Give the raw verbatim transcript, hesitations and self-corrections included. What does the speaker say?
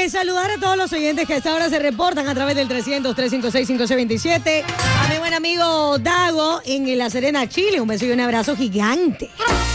Eh, saludar a todos los oyentes que a esta hora se reportan a través del trescientos, trescientos cincuenta y seis, cincuenta y siete. A mi buen amigo Dago en La Serena, Chile. Un beso y un abrazo gigante.